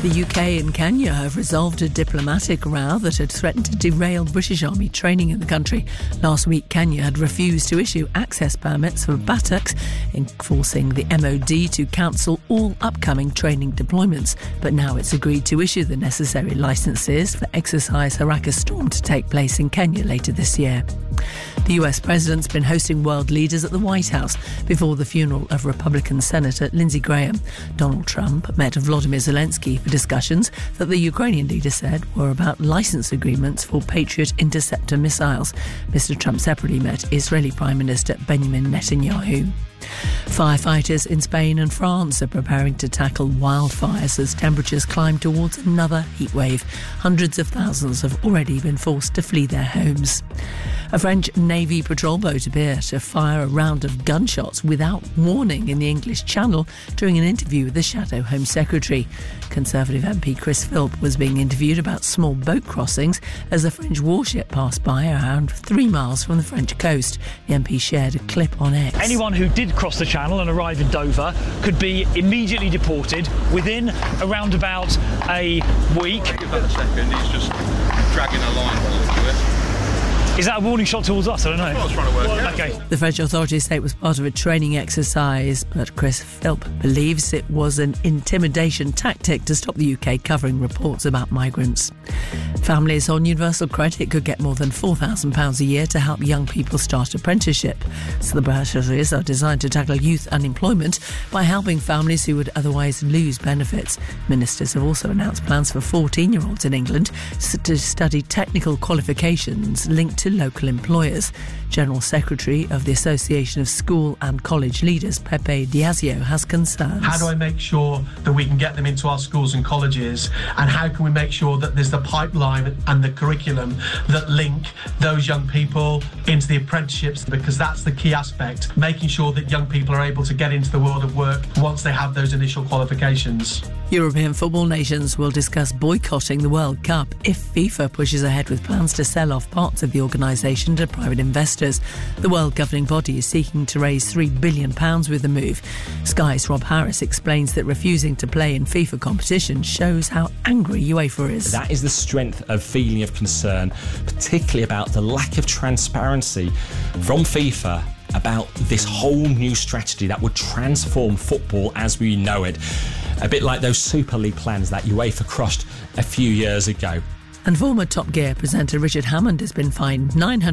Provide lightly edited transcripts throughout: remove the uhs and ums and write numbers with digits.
The UK and Kenya have resolved a diplomatic row that had threatened to derail British Army training in the country. Last week, Kenya had refused to issue access permits for buttocks, forcing the MOD to cancel all upcoming training deployments. But now it's agreed to issue the necessary licences for exercise Haraka Storm to take place in Kenya later this year. The US president's been hosting world leaders at the White House before the funeral of Republican Senator Lindsey Graham. Donald Trump met Volodymyr Zelensky for discussions that the Ukrainian leader said were about license agreements for Patriot interceptor missiles. Mr. Trump separately met Israeli Prime Minister Benjamin Netanyahu. Firefighters in Spain and France are preparing to tackle wildfires as temperatures climb towards another heatwave. Hundreds of thousands have already been forced to flee their homes. A French Navy patrol boat appeared to fire a round of gunshots without warning in the English Channel during an interview with the Shadow Home Secretary. Conservative MP Chris Philp was being interviewed about small boat crossings as a French warship passed by around 3 miles from the French coast. The MP shared a clip on X. Anyone who did cross the Channel and arrive in Dover could be immediately deported within around about a week. Give that a second, he's just dragging a line to it. Is that a warning shot towards us? I don't know. I was trying to work out. Okay. The French authorities say it was part of a training exercise, but Chris Philp believes it was an intimidation tactic to stop the UK covering reports about migrants. Families on Universal Credit could get more than £4,000 a year to help young people start apprenticeship. So the bursaries are designed to tackle youth unemployment by helping families who would otherwise lose benefits. Ministers have also announced plans for 14-year-olds in England to study technical qualifications linked to local employers. General Secretary of the Association of School and College Leaders, Pepe Diazio, has concerns. How do I make sure that we can get them into our schools and colleges, and how can we make sure that there's the pipeline and the curriculum that link those young people into the apprenticeships, because that's the key aspect, making sure that young people are able to get into the world of work once they have those initial qualifications. European football nations will discuss boycotting the World Cup if FIFA pushes ahead with plans to sell off parts of the organisation to private investors. The world governing body is seeking to raise £3 billion with the move. Sky's Rob Harris explains that refusing to play in FIFA competitions shows how angry UEFA is. That is the strength of feeling of concern, particularly about the lack of transparency from FIFA about this whole new strategy that would transform football as we know it. A bit like those Super League plans that UEFA crushed a few years ago. And former Top Gear presenter Richard Hammond has been fined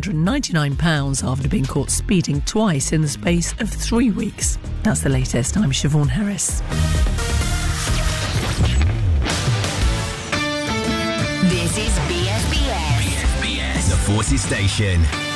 £999 after being caught speeding twice in the space of 3 weeks. That's the latest. I'm Siobhan Harris. This is BFBS. The Forces Station.